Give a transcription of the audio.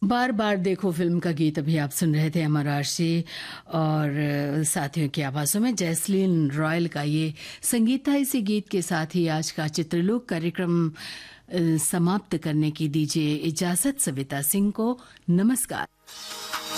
बार बार देखो फिल्म का गीत अभी आप सुन रहे थे अमर आरसी और साथियों की आवाज़ों में जैस्लीन रॉयल का ये संगीत था। इसी गीत के साथ ही आज का चित्रलोक कार्यक्रम समाप्त करने की दीजिए इजाज़त। सविता सिंह को नमस्कार।